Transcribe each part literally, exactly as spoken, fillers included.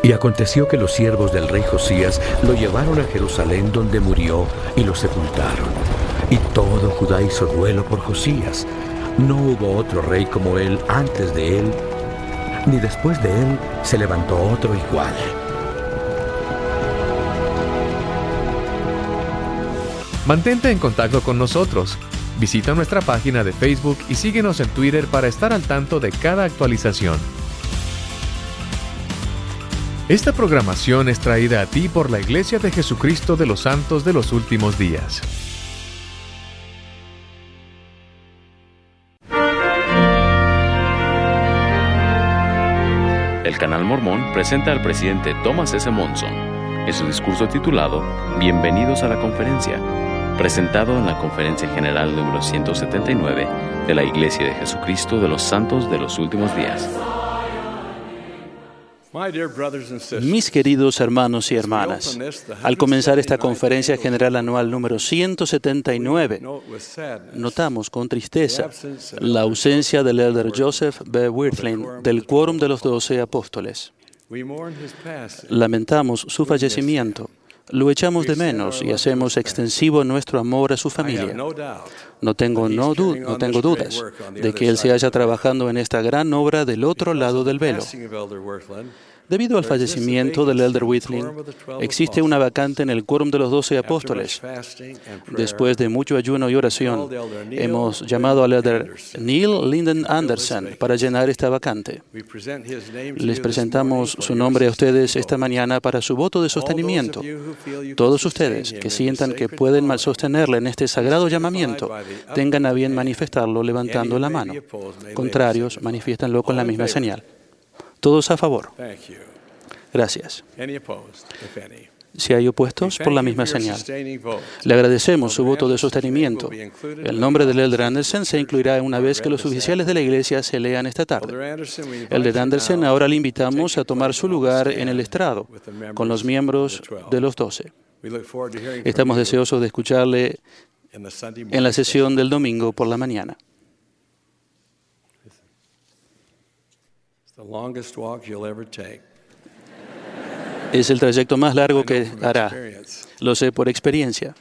Y aconteció que los siervos del rey Josías lo llevaron a Jerusalén, donde murió, y lo sepultaron. Y todo Judá hizo duelo por Josías. No hubo otro rey como él antes de él, ni después de él se levantó otro igual. Mantente en contacto con nosotros. Visita nuestra página de Facebook y síguenos en Twitter para estar al tanto de cada actualización. Esta programación es traída a ti por la Iglesia de Jesucristo de los Santos de los Últimos Días. El Canal Mormón presenta al presidente Thomas S. Monson en su discurso titulado Bienvenidos a la Conferencia, presentado en la Conferencia General número ciento setenta y nueve de la Iglesia de Jesucristo de los Santos de los Últimos Días. Mis queridos hermanos y hermanas, al comenzar esta conferencia general anual número ciento setenta y nueve, notamos con tristeza la ausencia del elder Joseph B. Wirthlin del quórum de los doce apóstoles. Lamentamos su fallecimiento, lo echamos de menos y hacemos extensivo nuestro amor a su familia. No tengo, no, du- no tengo dudas de que él se haya trabajando en esta gran obra del otro lado del velo. Debido al fallecimiento del elder Wirthlin, existe una vacante en el quórum de los doce apóstoles. Después de mucho ayuno y oración, hemos llamado al elder Neil Linden Anderson para llenar esta vacante. Les presentamos su nombre a ustedes esta mañana para su voto de sostenimiento. Todos ustedes que sientan que pueden sostenerle en este sagrado llamamiento, tengan a bien manifestarlo levantando la mano. Contrarios, manifiéstanlo con la misma señal. Todos a favor. Gracias. Si hay opuestos, por la misma señal. Le agradecemos su voto de sostenimiento. El nombre del elder Anderson se incluirá una vez que los oficiales de la iglesia se lean esta tarde. Elder Anderson, ahora le invitamos a tomar su lugar en el estrado con los miembros de los doce. Estamos deseosos de escucharle en la sesión del domingo por la mañana. Es el trayecto más largo que hará. Lo sé por experiencia.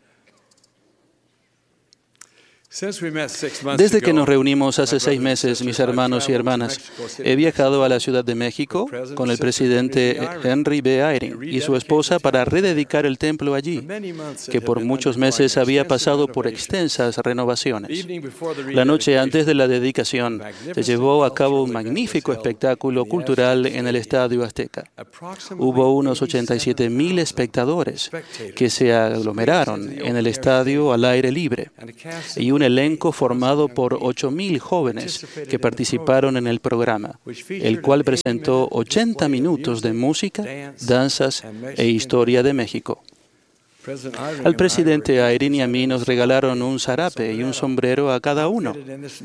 Desde que nos reunimos hace seis meses, mis hermanos y hermanas, he viajado a la Ciudad de México con el presidente Henry B. Eyring y su esposa para rededicar el templo allí, que por muchos meses había pasado por extensas renovaciones. La noche antes de la dedicación, se llevó a cabo un magnífico espectáculo cultural en el Estadio Azteca. Hubo unos ochenta y siete mil espectadores que se aglomeraron en el estadio al aire libre y un elenco formado por ocho mil jóvenes que participaron en el programa, el cual presentó ochenta minutos de música, danzas e historia de México. Al presidente Eyring y a mí nos regalaron un zarape y un sombrero a cada uno.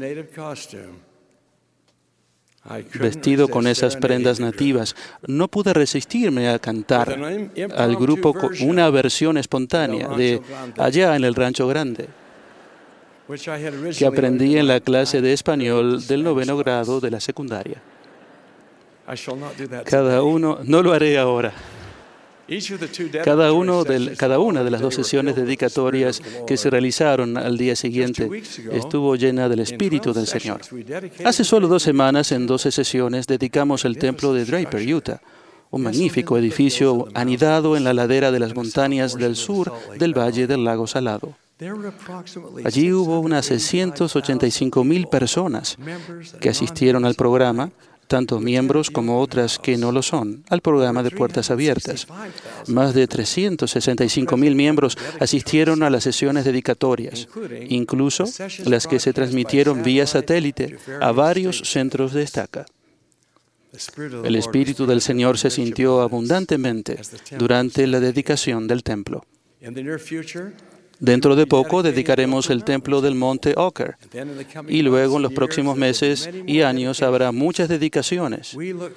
Vestido con esas prendas nativas, no pude resistirme a cantar al grupo una versión espontánea de Allá en el Rancho Grande, que aprendí en la clase de español del noveno grado de la secundaria. Cada uno, no lo haré ahora. Cada, uno del, cada una de las dos sesiones dedicatorias que se realizaron al día siguiente estuvo llena del Espíritu del Señor. Hace solo dos semanas, en doce sesiones, dedicamos el templo de Draper, Utah, un magnífico edificio anidado en la ladera de las montañas del sur del Valle del Lago Salado. Allí hubo unas seiscientas ochenta y cinco mil personas que asistieron al programa, tanto miembros como otras que no lo son, al programa de Puertas Abiertas. Más de trescientos sesenta y cinco mil miembros asistieron a las sesiones dedicatorias, incluso las que se transmitieron vía satélite a varios centros de estaca. El Espíritu del Señor se sintió abundantemente durante la dedicación del templo. Dentro de poco dedicaremos el templo del Monte Ocker y luego en los próximos meses y años habrá muchas dedicaciones.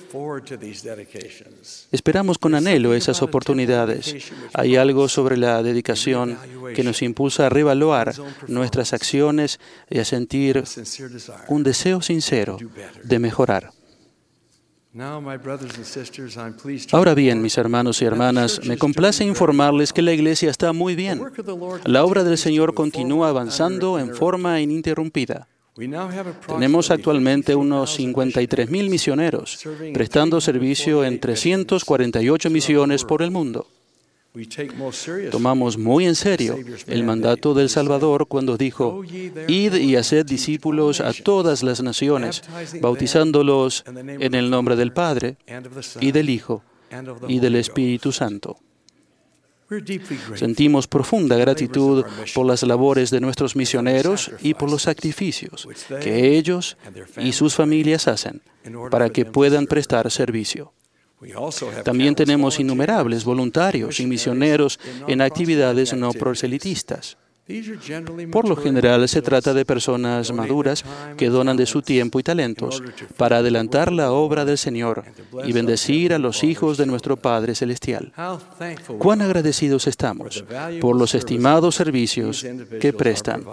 Esperamos con anhelo esas oportunidades. Hay algo sobre la dedicación que nos impulsa a reevaluar nuestras acciones y a sentir un deseo sincero de mejorar. Ahora bien, mis hermanos y hermanas, me complace informarles que la iglesia está muy bien. La obra del Señor continúa avanzando en forma ininterrumpida. Tenemos actualmente unos cincuenta y tres mil misioneros, prestando servicio en trescientas cuarenta y ocho misiones por el mundo. Tomamos muy en serio el mandato del Salvador cuando dijo: «Id y haced discípulos a todas las naciones, bautizándolos en el nombre del Padre, y del Hijo, y del Espíritu Santo». Sentimos profunda gratitud por las labores de nuestros misioneros y por los sacrificios que ellos y sus familias hacen para que puedan prestar servicio. También tenemos innumerables voluntarios y misioneros en actividades no proselitistas. Por lo general, se trata de personas maduras que donan de su tiempo y talentos para adelantar la obra del Señor y bendecir a los hijos de nuestro Padre Celestial. Cuán agradecidos estamos por los estimados servicios que prestan.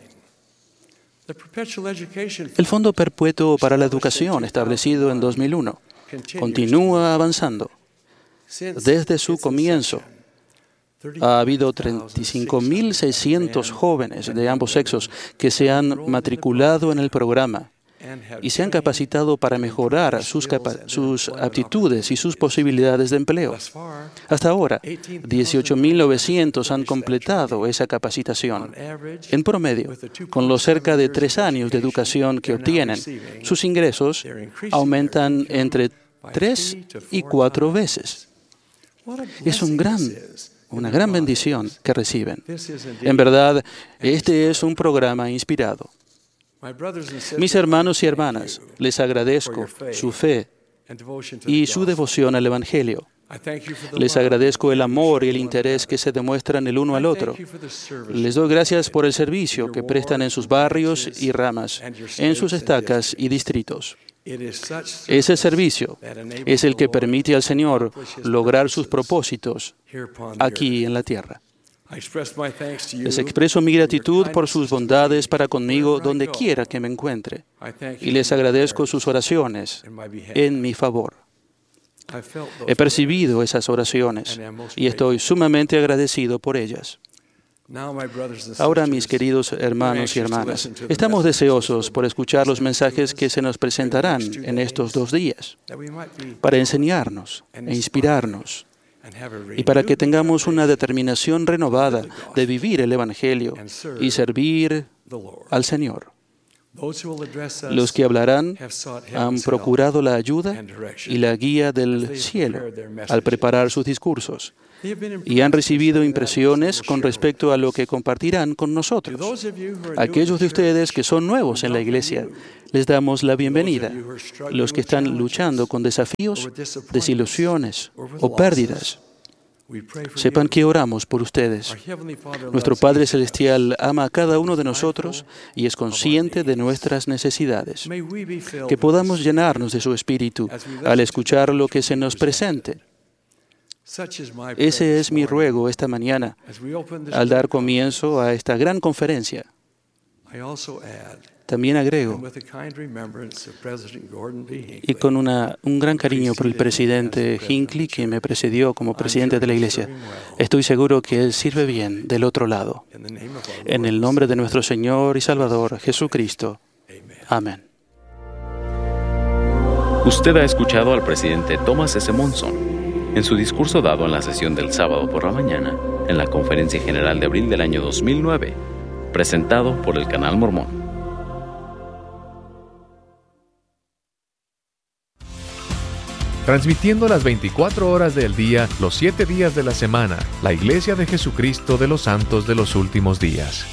El Fondo Perpetuo para la Educación, establecido en dos mil uno, continúa avanzando. Desde su comienzo, ha habido treinta y cinco mil seiscientos jóvenes de ambos sexos que se han matriculado en el programa y se han capacitado para mejorar sus, sus aptitudes y sus posibilidades de empleo. Hasta ahora, dieciocho mil novecientos han completado esa capacitación. En promedio, con los cerca de tres años de educación que obtienen, sus ingresos aumentan entre tres y cuatro veces. Es un gran, una gran bendición que reciben. En verdad, este es un programa inspirado. Mis hermanos y hermanas, les agradezco su fe y su devoción al Evangelio. Les agradezco el amor y el interés que se demuestran el uno al otro. Les doy gracias por el servicio que prestan en sus barrios y ramas, en sus estacas y distritos. Ese servicio es el que permite al Señor lograr sus propósitos aquí en la tierra. Les expreso mi gratitud por sus bondades para conmigo donde quiera que me encuentre, y les agradezco sus oraciones en mi favor. He percibido esas oraciones y estoy sumamente agradecido por ellas. Ahora, mis queridos hermanos y hermanas, estamos deseosos por escuchar los mensajes que se nos presentarán en estos dos días, para enseñarnos e inspirarnos, y para que tengamos una determinación renovada de vivir el Evangelio y servir al Señor. Los que hablarán han procurado la ayuda y la guía del cielo al preparar sus discursos y han recibido impresiones con respecto a lo que compartirán con nosotros. Aquellos de ustedes que son nuevos en la iglesia, les damos la bienvenida. Los que están luchando con desafíos, desilusiones o pérdidas, sepan que oramos por ustedes. Nuestro Padre Celestial ama a cada uno de nosotros y es consciente de nuestras necesidades. Que podamos llenarnos de su Espíritu al escuchar lo que se nos presente. Ese es mi ruego esta mañana al dar comienzo a esta gran conferencia. También agrego, y con una, un gran cariño por el presidente Hinckley, que me precedió como presidente de la Iglesia, estoy seguro que él sirve bien del otro lado. En el nombre de nuestro Señor y Salvador, Jesucristo. Amén. Usted ha escuchado al presidente Thomas S. Monson en su discurso dado en la sesión del sábado por la mañana en la Conferencia General de abril del año dos mil nueve, presentado por el Canal Mormón. Transmitiendo las veinticuatro horas del día, los siete días de la semana, la Iglesia de Jesucristo de los Santos de los Últimos Días.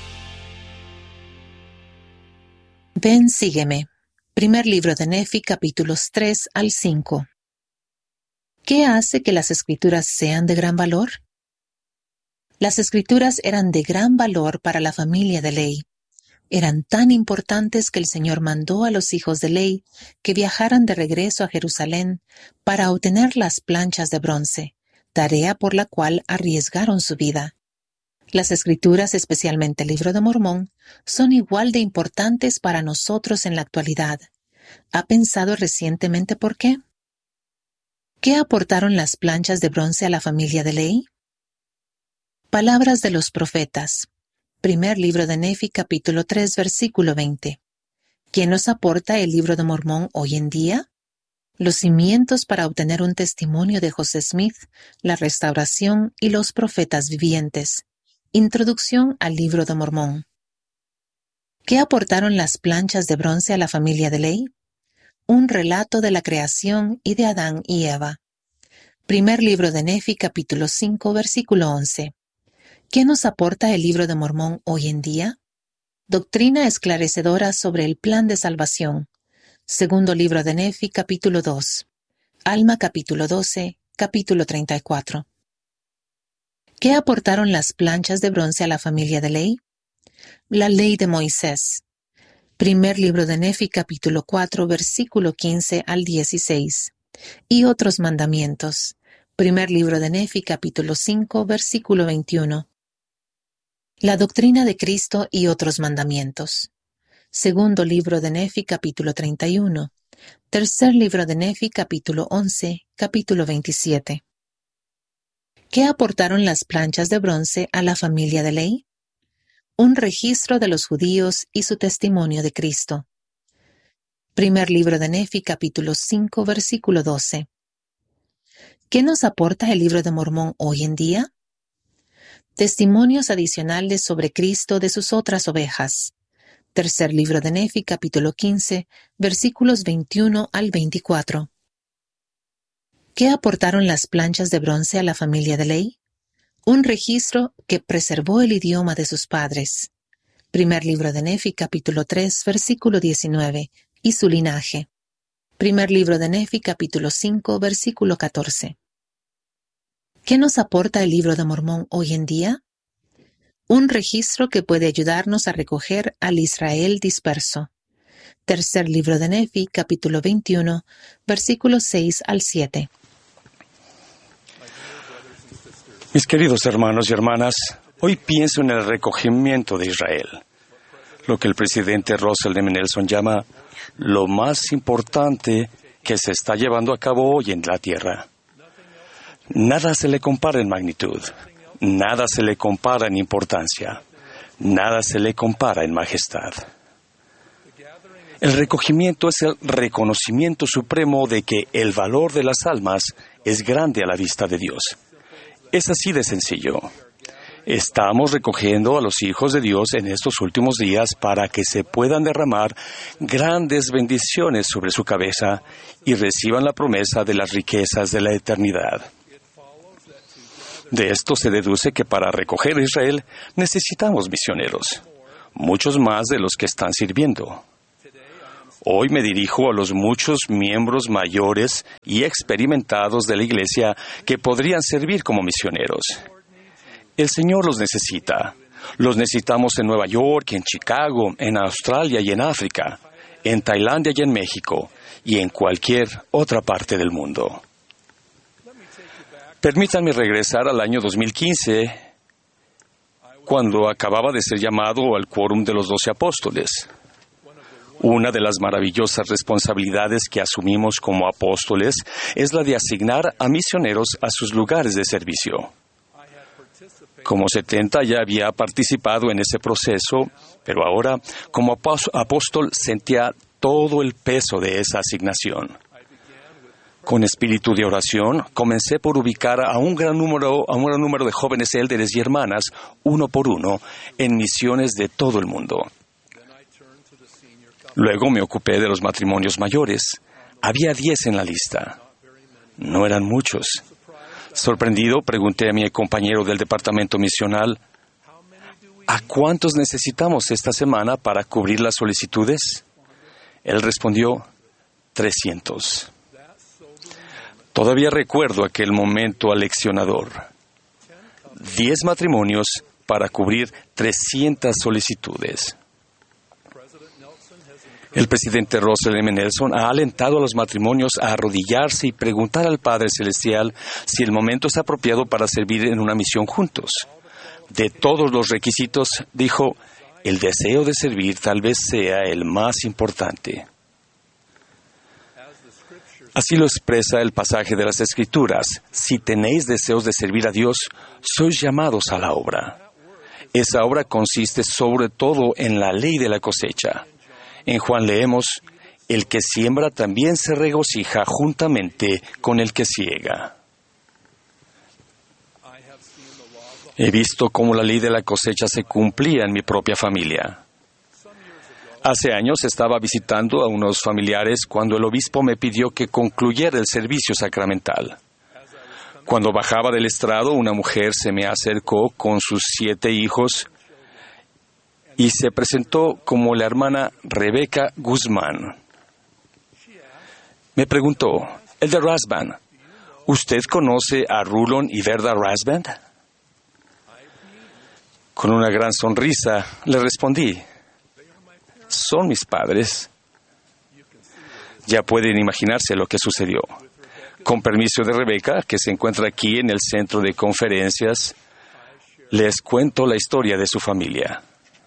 Ven, sígueme. Primer libro de Nefi, capítulos tres al cinco. ¿Qué hace que las Escrituras sean de gran valor? Las Escrituras eran de gran valor para la familia de Ley. Eran tan importantes que el Señor mandó a los hijos de Ley que viajaran de regreso a Jerusalén para obtener las planchas de bronce, tarea por la cual arriesgaron su vida. Las Escrituras, especialmente el Libro de Mormón, son igual de importantes para nosotros en la actualidad. ¿Ha pensado recientemente por qué? ¿Qué aportaron las planchas de bronce a la familia de Lehi? Palabras de los profetas. Primer libro de Nefi, capítulo tres, versículo veinte. ¿Quién nos aporta el libro de Mormón hoy en día? Los cimientos para obtener un testimonio de José Smith, la restauración y los profetas vivientes. Introducción al libro de Mormón. ¿Qué aportaron las planchas de bronce a la familia de Lehi? Un relato de la creación y de Adán y Eva. Primer libro de Nefi, capítulo cinco, versículo once. ¿Qué nos aporta el libro de Mormón hoy en día? Doctrina esclarecedora sobre el plan de salvación. Segundo libro de Nefi, capítulo dos. Alma, capítulo doce, capítulo treinta y cuatro. ¿Qué aportaron las planchas de bronce a la familia de Lehi? La ley de Moisés. Primer libro de Nefi, capítulo cuatro, versículo quince al dieciséis. Y otros mandamientos. Primer libro de Nefi, capítulo cinco, versículo veintiuno. La doctrina de Cristo y otros mandamientos. Segundo libro de Nefi, capítulo treinta y uno. Tercer libro de Nefi, capítulo once, capítulo veintisiete. ¿Qué aportaron las planchas de bronce a la familia de Lehi? Un registro de los judíos y su testimonio de Cristo. Primer libro de Nefi, capítulo cinco, versículo doce. ¿Qué nos aporta el libro de Mormón hoy en día? Testimonios adicionales sobre Cristo de sus otras ovejas. Tercer libro de Nefi, capítulo quince, versículos veintiuno al veinticuatro. ¿Qué aportaron las planchas de bronce a la familia de Lehi? Un registro que preservó el idioma de sus padres. Primer libro de Nefi, capítulo tres, versículo diecinueve, y su linaje. Primer libro de Nefi, capítulo cinco, versículo catorce. ¿Qué nos aporta el libro de Mormón hoy en día? Un registro que puede ayudarnos a recoger al Israel disperso. Tercer libro de Nefi, capítulo veintiuno, versículos seis al siete. Mis queridos hermanos y hermanas, hoy pienso en el recogimiento de Israel, lo que el presidente Russell M. Nelson llama lo más importante que se está llevando a cabo hoy en la tierra. Nada se le compara en magnitud, nada se le compara en importancia, nada se le compara en majestad. El recogimiento es el reconocimiento supremo de que el valor de las almas es grande a la vista de Dios. Es así de sencillo. Estamos recogiendo a los hijos de Dios en estos últimos días para que se puedan derramar grandes bendiciones sobre su cabeza y reciban la promesa de las riquezas de la eternidad. De esto se deduce que para recoger a Israel necesitamos misioneros, muchos más de los que están sirviendo. Hoy me dirijo a los muchos miembros mayores y experimentados de la Iglesia que podrían servir como misioneros. El Señor los necesita. Los necesitamos en Nueva York, en Chicago, en Australia y en África, en Tailandia y en México, y en cualquier otra parte del mundo. Permítanme regresar al año dos mil quince, cuando acababa de ser llamado al quórum de los doce apóstoles. Una de las maravillosas responsabilidades que asumimos como apóstoles es la de asignar a misioneros a sus lugares de servicio. Como setenta ya había participado en ese proceso, pero ahora, como apóstol, sentía todo el peso de esa asignación. Con espíritu de oración, comencé por ubicar a un gran número, a un gran número de jóvenes élderes y hermanas, uno por uno, en misiones de todo el mundo. Luego me ocupé de los matrimonios mayores. Había diez en la lista. No eran muchos. Sorprendido, pregunté a mi compañero del departamento misional, ¿a cuántos necesitamos esta semana para cubrir las solicitudes? Él respondió, trescientos. Todavía recuerdo aquel momento aleccionador. Diez matrimonios para cubrir trescientas solicitudes. El presidente Russell M. Nelson ha alentado a los matrimonios a arrodillarse y preguntar al Padre Celestial si el momento es apropiado para servir en una misión juntos. De todos los requisitos, dijo, el deseo de servir tal vez sea el más importante. Así lo expresa el pasaje de las Escrituras: si tenéis deseos de servir a Dios, sois llamados a la obra. Esa obra consiste sobre todo en la ley de la cosecha. En Juan leemos: el que siembra también se regocija juntamente con el que siega. He visto cómo la ley de la cosecha se cumplía en mi propia familia. Hace años estaba visitando a unos familiares cuando el obispo me pidió que concluyera el servicio sacramental. Cuando bajaba del estrado, una mujer se me acercó con sus siete hijos y se presentó como la hermana Rebeca Guzmán. Me preguntó: Elder Rasband, ¿usted conoce a Rulon y Verda Rasband? Con una gran sonrisa le respondí: son mis padres. Ya pueden imaginarse lo que sucedió. Con permiso de Rebeca, que se encuentra aquí en el centro de conferencias, les cuento la historia de su familia.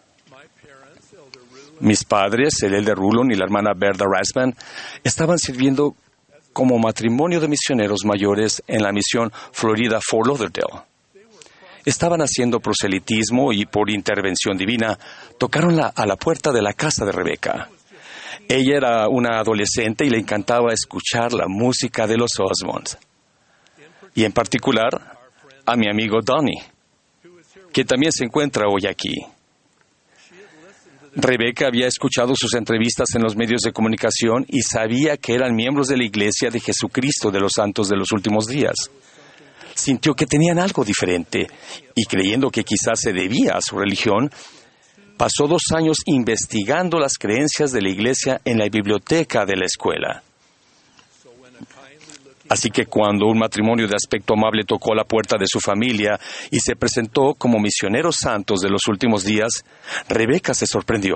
Mis padres, el Elder Rulon y la hermana Verda Rasband, estaban sirviendo como matrimonio de misioneros mayores en la misión Florida Fort Lauderdale. Estaban haciendo proselitismo y, por intervención divina, tocaron la, a la puerta de la casa de Rebeca. Ella era una adolescente y le encantaba escuchar la música de los Osmonds. Y en particular, a mi amigo Donnie, que también se encuentra hoy aquí. Rebeca había escuchado sus entrevistas en los medios de comunicación y sabía que eran miembros de la Iglesia de Jesucristo de los Santos de los Últimos Días. Sintió que tenían algo diferente y, creyendo que quizás se debía a su religión, pasó dos años investigando las creencias de la Iglesia en la biblioteca de la escuela. Así que cuando un matrimonio de aspecto amable tocó la puerta de su familia y se presentó como misioneros santos de los últimos días, Rebeca se sorprendió.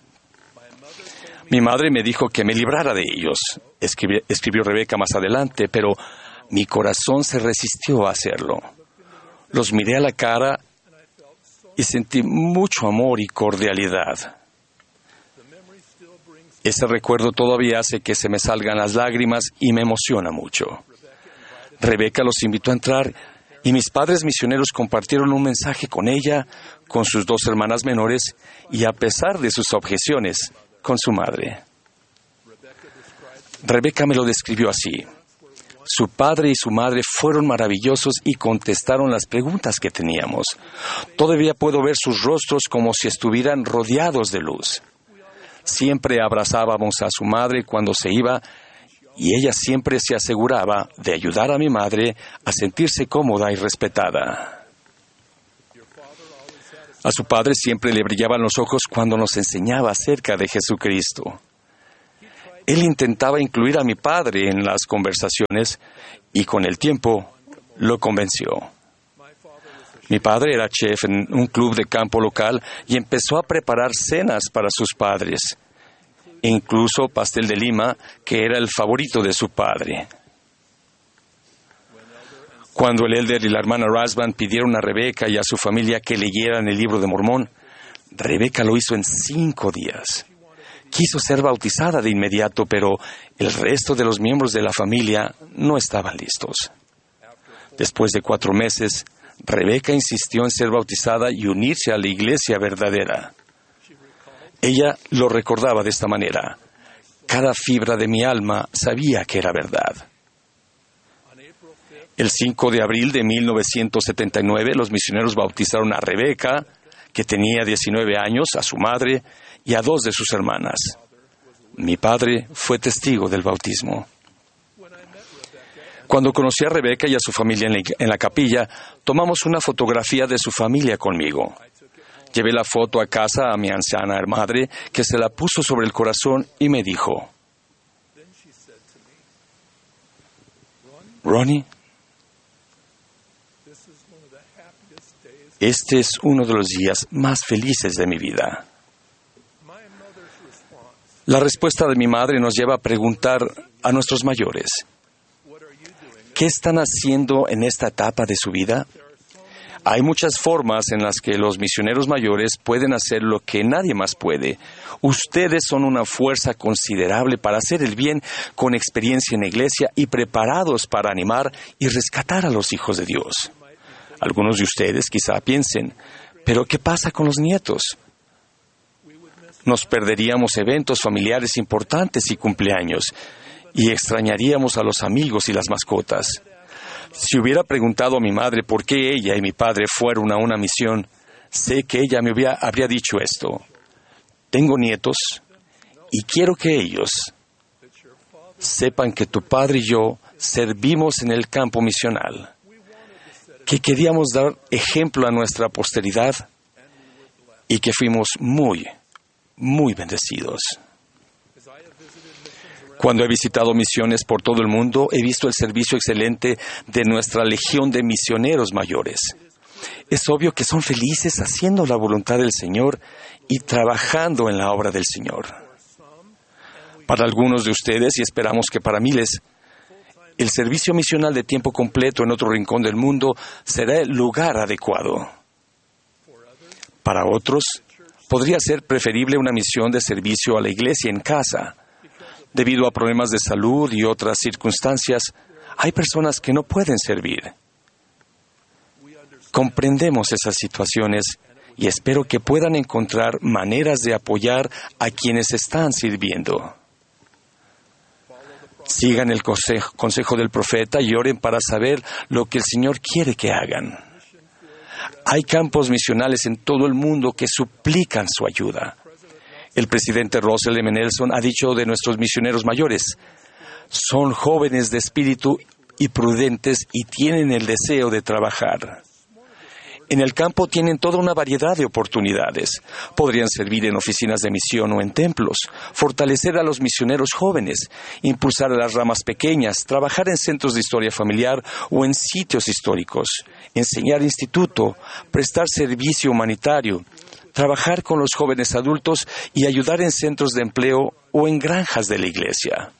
Mi madre me dijo que me librara de ellos, escribió, escribió Rebeca más adelante, pero mi corazón se resistió a hacerlo. Los miré a la cara y sentí mucho amor y cordialidad. Ese recuerdo todavía hace que se me salgan las lágrimas y me emociona mucho. Rebeca los invitó a entrar y mis padres misioneros compartieron un mensaje con ella, con sus dos hermanas menores y, a pesar de sus objeciones, con su madre. Rebeca me lo describió así: su padre y su madre fueron maravillosos y contestaron las preguntas que teníamos. Todavía puedo ver sus rostros como si estuvieran rodeados de luz. Siempre abrazábamos a su madre cuando se iba y ella siempre se aseguraba de ayudar a mi madre a sentirse cómoda y respetada. A su padre siempre le brillaban los ojos cuando nos enseñaba acerca de Jesucristo. Él intentaba incluir a mi padre en las conversaciones y con el tiempo lo convenció. Mi padre era chef en un club de campo local y empezó a preparar cenas para sus padres, incluso pastel de lima, que era el favorito de su padre. Cuando el Elder y la hermana Rasband pidieron a Rebeca y a su familia que leyeran el libro de Mormón, Rebeca lo hizo en cinco días. Quiso ser bautizada de inmediato, pero el resto de los miembros de la familia no estaban listos. Después de cuatro meses, Rebeca insistió en ser bautizada y unirse a la iglesia verdadera. Ella lo recordaba de esta manera: cada fibra de mi alma sabía que era verdad. El cinco de abril de mil novecientos setenta y nueve, los misioneros bautizaron a Rebeca, que tenía diecinueve años, a su madre y a dos de sus hermanas. Mi padre fue testigo del bautismo. Cuando conocí a Rebeca y a su familia en la, en la capilla, tomamos una fotografía de su familia conmigo. Llevé la foto a casa a mi anciana madre, que se la puso sobre el corazón y me dijo: Ronnie, este es uno de los días más felices de mi vida. La respuesta de mi madre nos lleva a preguntar a nuestros mayores: ¿qué están haciendo en esta etapa de su vida? Hay muchas formas en las que los misioneros mayores pueden hacer lo que nadie más puede. Ustedes son una fuerza considerable para hacer el bien con experiencia en la iglesia y preparados para animar y rescatar a los hijos de Dios. Algunos de ustedes quizá piensen, ¿pero qué pasa con los nietos? Nos perderíamos eventos familiares importantes y cumpleaños, y extrañaríamos a los amigos y las mascotas. Si hubiera preguntado a mi madre por qué ella y mi padre fueron a una misión, sé que ella me hubiera, habría dicho esto: tengo nietos y quiero que ellos sepan que tu padre y yo servimos en el campo misional, que queríamos dar ejemplo a nuestra posteridad y que fuimos muy, muy bendecidos. Cuando he visitado misiones por todo el mundo, he visto el servicio excelente de nuestra legión de misioneros mayores. Es obvio que son felices haciendo la voluntad del Señor y trabajando en la obra del Señor. Para algunos de ustedes, y esperamos que para miles, el servicio misional de tiempo completo en otro rincón del mundo será el lugar adecuado. Para otros, podría ser preferible una misión de servicio a la iglesia en casa. Debido a problemas de salud y otras circunstancias, hay personas que no pueden servir. Comprendemos esas situaciones y espero que puedan encontrar maneras de apoyar a quienes están sirviendo. Sigan el consejo, consejo del profeta y oren para saber lo que el Señor quiere que hagan. Hay campos misionales en todo el mundo que suplican su ayuda. El presidente Russell M. Nelson ha dicho de nuestros misioneros mayores: son jóvenes de espíritu y prudentes y tienen el deseo de trabajar. En el campo tienen toda una variedad de oportunidades. Podrían servir en oficinas de misión o en templos, fortalecer a los misioneros jóvenes, impulsar a las ramas pequeñas, trabajar en centros de historia familiar o en sitios históricos, enseñar instituto, prestar servicio humanitario, trabajar con los jóvenes adultos y ayudar en centros de empleo o en granjas de la iglesia.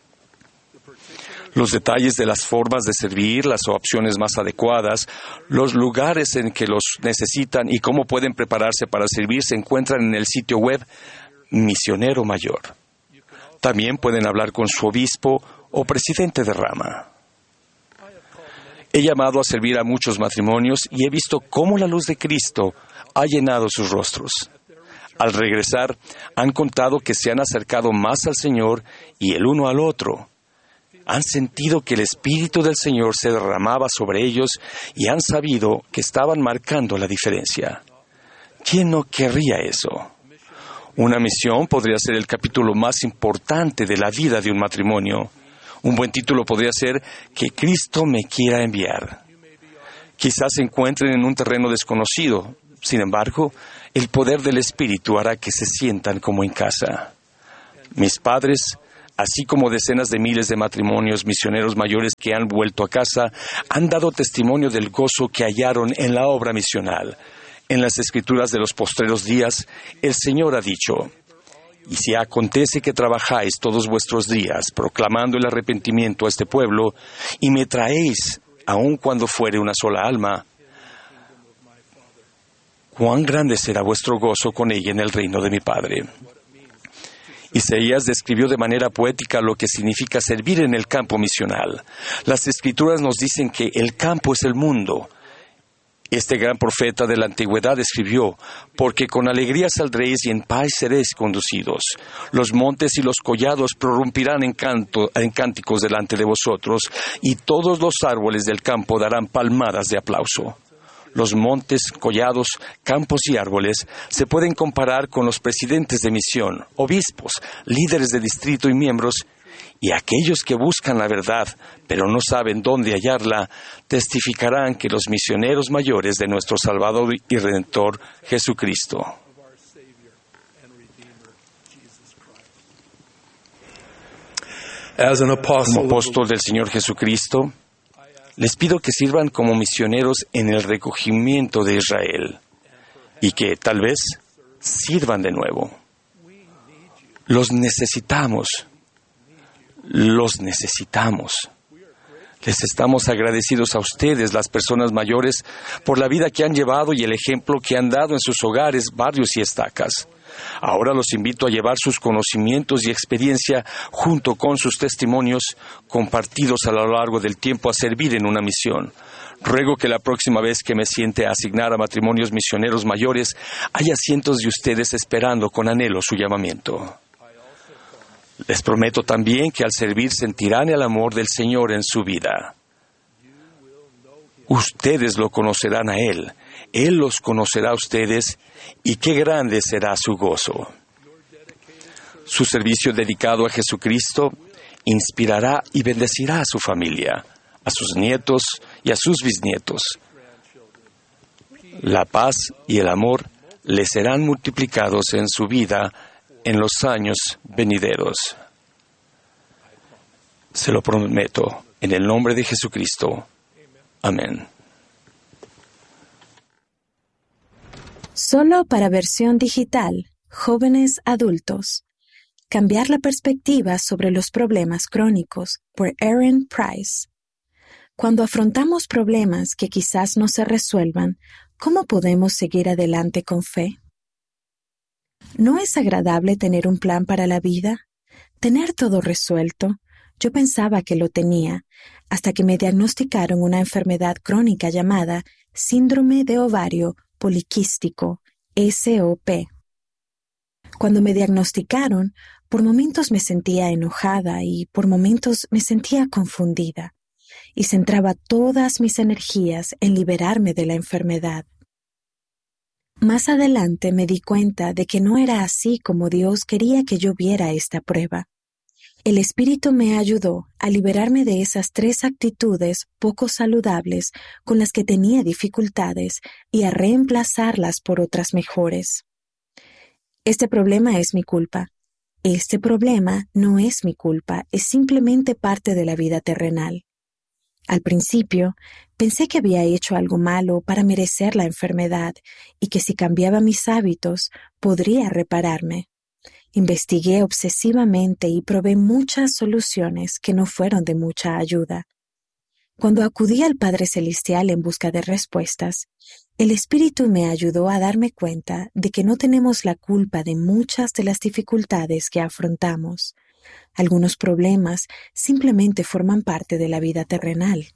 Los detalles de las formas de servir, las opciones más adecuadas, los lugares en que los necesitan y cómo pueden prepararse para servir se encuentran en el sitio web Misionero Mayor. También pueden hablar con su obispo o presidente de rama. He llamado a servir a muchos matrimonios y he visto cómo la luz de Cristo ha llenado sus rostros. Al regresar, han contado que se han acercado más al Señor y el uno al otro. Han sentido que el Espíritu del Señor se derramaba sobre ellos y han sabido que estaban marcando la diferencia. ¿Quién no querría eso? Una misión podría ser el capítulo más importante de la vida de un matrimonio. Un buen título podría ser que Cristo me quiera enviar. Quizás se encuentren en un terreno desconocido. Sin embargo, el poder del Espíritu hará que se sientan como en casa. Mis padres, así como decenas de miles de matrimonios misioneros mayores que han vuelto a casa, han dado testimonio del gozo que hallaron en la obra misional. En las Escrituras de los postreros días, el Señor ha dicho: y si acontece que trabajáis todos vuestros días, proclamando el arrepentimiento a este pueblo, y me traéis, aun cuando fuere una sola alma, cuán grande será vuestro gozo con ella en el reino de mi Padre. Isaías describió de manera poética lo que significa servir en el campo misional. Las Escrituras nos dicen que el campo es el mundo. Este gran profeta de la antigüedad escribió: porque con alegría saldréis y en paz seréis conducidos. Los montes y los collados prorrumpirán en, canto, en cánticos delante de vosotros, y todos los árboles del campo darán palmadas de aplauso. Los montes, collados, campos y árboles se pueden comparar con los presidentes de misión, obispos, líderes de distrito y miembros, y aquellos que buscan la verdad, pero no saben dónde hallarla, testificarán que los misioneros mayores de nuestro Salvador y Redentor, Jesucristo. Como apóstol del Señor Jesucristo, les pido que sirvan como misioneros en el recogimiento de Israel y que, tal vez, sirvan de nuevo. Los necesitamos. Los necesitamos. Les estamos agradecidos a ustedes, las personas mayores, por la vida que han llevado y el ejemplo que han dado en sus hogares, barrios y estacas. Ahora los invito a llevar sus conocimientos y experiencia junto con sus testimonios compartidos a lo largo del tiempo a servir en una misión. Ruego que la próxima vez que me siente a asignar a matrimonios misioneros mayores, haya cientos de ustedes esperando con anhelo su llamamiento. Les prometo también que al servir sentirán el amor del Señor en su vida. Ustedes lo conocerán a Él, Él los conocerá a ustedes, y qué grande será su gozo. Su servicio dedicado a Jesucristo inspirará y bendecirá a su familia, a sus nietos y a sus bisnietos. La paz y el amor les serán multiplicados en su vida en los años venideros. Se lo prometo en el nombre de Jesucristo. Amén. Solo para versión digital, jóvenes adultos. Cambiar la perspectiva sobre los problemas crónicos, por Aaron Price. Cuando afrontamos problemas que quizás no se resuelvan, ¿cómo podemos seguir adelante con fe? ¿No es agradable tener un plan para la vida? Tener todo resuelto. Yo pensaba que lo tenía, hasta que me diagnosticaron una enfermedad crónica llamada síndrome de ovario poliquístico, S O P. Cuando me diagnosticaron, por momentos me sentía enojada y por momentos me sentía confundida, y centraba todas mis energías en liberarme de la enfermedad. Más adelante me di cuenta de que no era así como Dios quería que yo viera esta prueba. El Espíritu me ayudó a liberarme de esas tres actitudes poco saludables con las que tenía dificultades y a reemplazarlas por otras mejores. Este problema es mi culpa. Este problema no es mi culpa, es simplemente parte de la vida terrenal. Al principio, pensé que había hecho algo malo para merecer la enfermedad y que si cambiaba mis hábitos, podría repararme. Investigué obsesivamente y probé muchas soluciones que no fueron de mucha ayuda. Cuando acudí al Padre Celestial en busca de respuestas, el Espíritu me ayudó a darme cuenta de que no tenemos la culpa de muchas de las dificultades que afrontamos. Algunos problemas simplemente forman parte de la vida terrenal.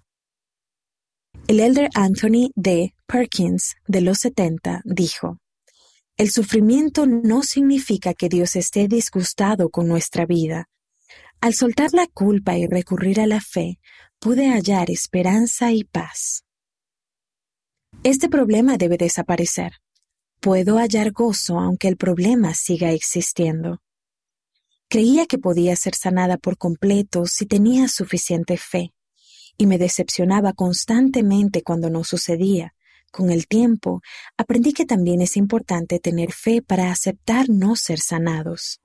El elder Anthony D. Perkins, de los setenta, dijo: el sufrimiento no significa que Dios esté disgustado con nuestra vida. Al soltar la culpa y recurrir a la fe, pude hallar esperanza y paz. Este problema debe desaparecer. Puedo hallar gozo aunque el problema siga existiendo. Creía que podía ser sanada por completo si tenía suficiente fe, y me decepcionaba constantemente cuando no sucedía. Con el tiempo, aprendí que también es importante tener fe para aceptar no ser sanados.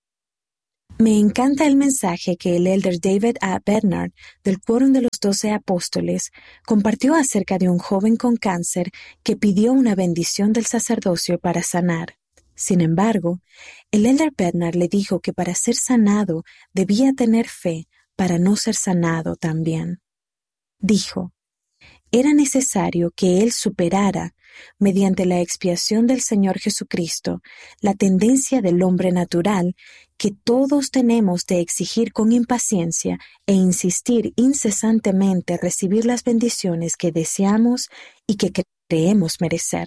Me encanta el mensaje que el elder David A. Bernard, del Quórum de los Doce Apóstoles, compartió acerca de un joven con cáncer que pidió una bendición del sacerdocio para sanar. Sin embargo, el elder Bernard le dijo que para ser sanado debía tener fe para no ser sanado también. Dijo: era necesario que él superara, mediante la expiación del Señor Jesucristo, la tendencia del hombre natural que todos tenemos de exigir con impaciencia e insistir incesantemente recibir las bendiciones que deseamos y que creemos merecer.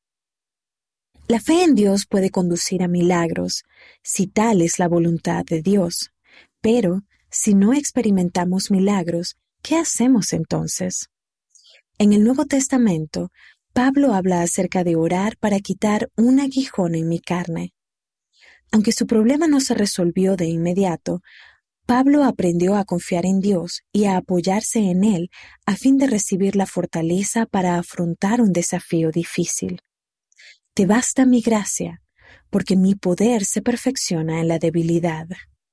La fe en Dios puede conducir a milagros, si tal es la voluntad de Dios, pero si no experimentamos milagros, ¿qué hacemos entonces? En el Nuevo Testamento, Pablo habla acerca de orar para quitar un aguijón en mi carne. Aunque su problema no se resolvió de inmediato, Pablo aprendió a confiar en Dios y a apoyarse en Él a fin de recibir la fortaleza para afrontar un desafío difícil. Te basta mi gracia, porque mi poder se perfecciona en la debilidad.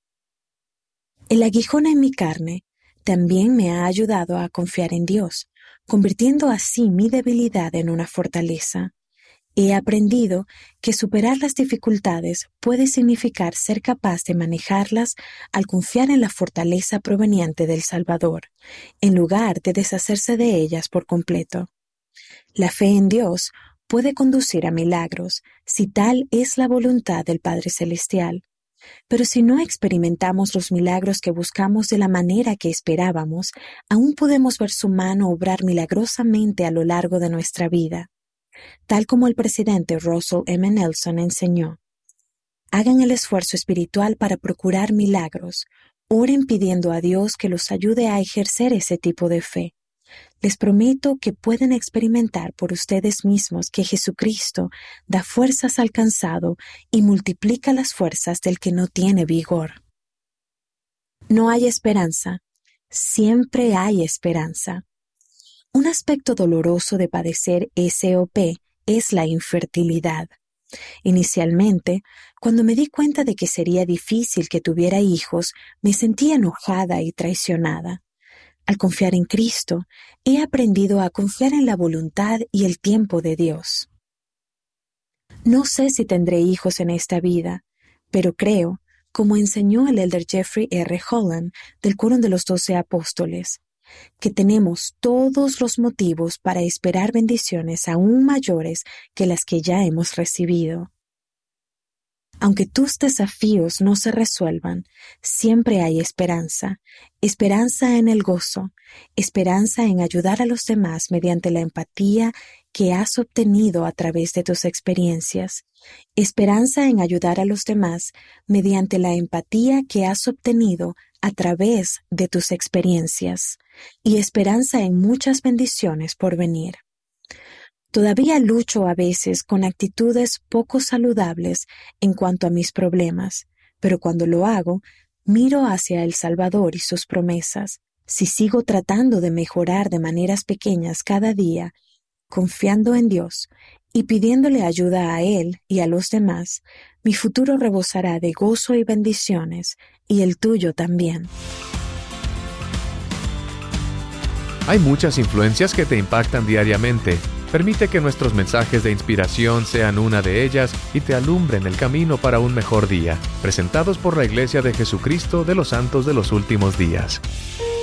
El aguijón en mi carne también me ha ayudado a confiar en Dios, convirtiendo así mi debilidad en una fortaleza. He aprendido que superar las dificultades puede significar ser capaz de manejarlas al confiar en la fortaleza proveniente del Salvador, en lugar de deshacerse de ellas por completo. La fe en Dios puede conducir a milagros, si tal es la voluntad del Padre Celestial. Pero si no experimentamos los milagros que buscamos de la manera que esperábamos, aún podemos ver su mano obrar milagrosamente a lo largo de nuestra vida. Tal como el presidente Russell M. Nelson enseñó. Hagan el esfuerzo espiritual para procurar milagros. Oren pidiendo a Dios que los ayude a ejercer ese tipo de fe. Les prometo que pueden experimentar por ustedes mismos que Jesucristo da fuerzas al cansado y multiplica las fuerzas del que no tiene vigor. No hay esperanza. Siempre hay esperanza. Un aspecto doloroso de padecer S O P es la infertilidad. Inicialmente, cuando me di cuenta de que sería difícil que tuviera hijos, me sentí enojada y traicionada. Al confiar en Cristo, he aprendido a confiar en la voluntad y el tiempo de Dios. No sé si tendré hijos en esta vida, pero creo, como enseñó el elder Jeffrey R. Holland del Quórum de los Doce Apóstoles, que tenemos todos los motivos para esperar bendiciones aún mayores que las que ya hemos recibido. Aunque tus desafíos no se resuelvan, siempre hay esperanza, esperanza en el gozo, esperanza en ayudar a los demás mediante la empatía que has obtenido a través de tus experiencias, esperanza en ayudar a los demás mediante la empatía que has obtenido a través de tus experiencias, y esperanza en muchas bendiciones por venir. Todavía lucho a veces con actitudes poco saludables en cuanto a mis problemas, pero cuando lo hago, miro hacia el Salvador y sus promesas. Si sigo tratando de mejorar de maneras pequeñas cada día, confiando en Dios y pidiéndole ayuda a Él y a los demás, mi futuro rebosará de gozo y bendiciones, y el tuyo también. Hay muchas influencias que te impactan diariamente. Permite que nuestros mensajes de inspiración sean una de ellas y te alumbren el camino para un mejor día. Presentados por la Iglesia de Jesucristo de los Santos de los Últimos Días.